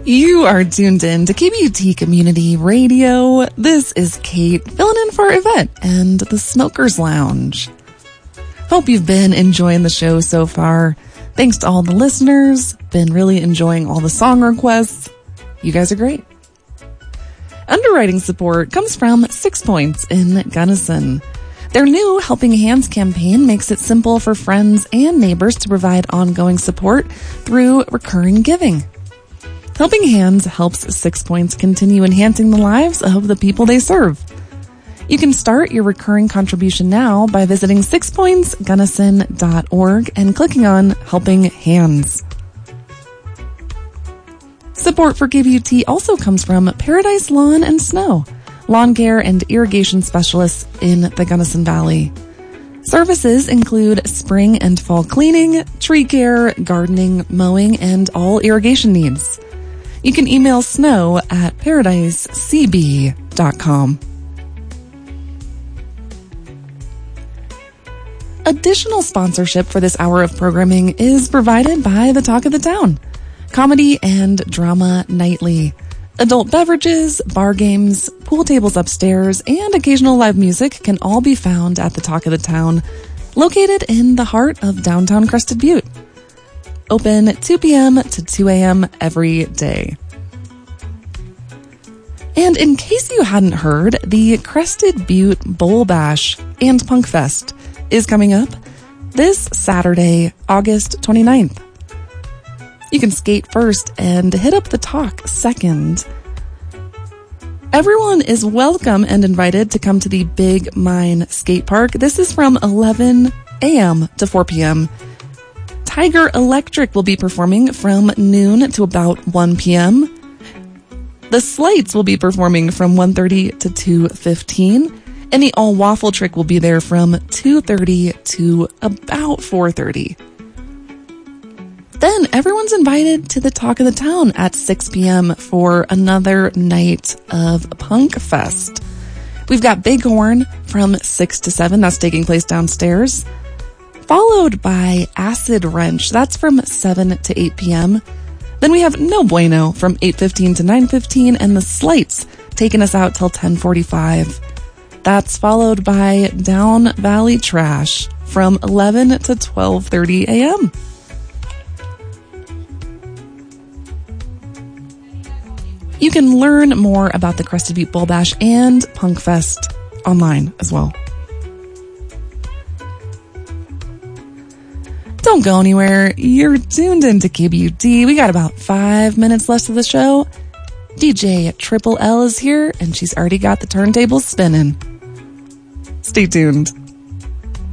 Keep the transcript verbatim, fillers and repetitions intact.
You are tuned in to K B U T Community Radio. This is Kate filling in for Yvette and the Smokers Lounge. Hope you've been enjoying the show so far. Thanks to all the listeners. Been really enjoying all the song requests. You guys are great. Underwriting support comes from Six Points in Gunnison. Their new Helping Hands campaign makes it simple for friends and neighbors to provide ongoing support through recurring giving. Helping Hands helps Six Points continue enhancing the lives of the people they serve. You can start your recurring contribution now by visiting six points gunnison dot org and clicking on Helping Hands. Support for K B U T also comes from Paradise Lawn and Snow, lawn care and irrigation specialists in the Gunnison Valley. Services include spring and fall cleaning, tree care, gardening, mowing, and all irrigation needs. You can email snow at paradise c b dot com. Additional sponsorship for this hour of programming is provided by the Talk of the Town, comedy and drama nightly. Adult beverages, bar games, pool tables upstairs, and occasional live music can all be found at the Talk of the Town, located in the heart of downtown Crested Butte. Open two p.m. to two a.m. every day. And in case you hadn't heard, the Crested Butte Bowl Bash and Punk Fest is coming up this Saturday, August twenty-ninth. You can skate first and hit up the Talk second. Everyone is welcome and invited to come to the Big Mine Skate Park. This is from eleven a.m. to four p.m. Tiger Electric will be performing from noon to about one p.m. The Slights will be performing from one thirty to two fifteen. And the All Waffle Trick will be there from two thirty to about four thirty. Then everyone's invited to the Talk of the Town at six p.m. for another night of Punk Fest. We've got Bighorn from six to seven. That's taking place downstairs. Followed by Acid Wrench. That's from seven to eight p.m. Then we have No Bueno from eight fifteen to nine fifteen. And the Slights taking us out till ten forty-five. That's followed by Down Valley Trash from eleven to twelve thirty a.m. You can learn more about the Crested Butte Bowl Bash and Punk Fest online as well. Don't go anywhere. You're tuned into K B U T. We got about five minutes left of the show. D J Triple L is here, and she's already got the turntables spinning. Stay tuned.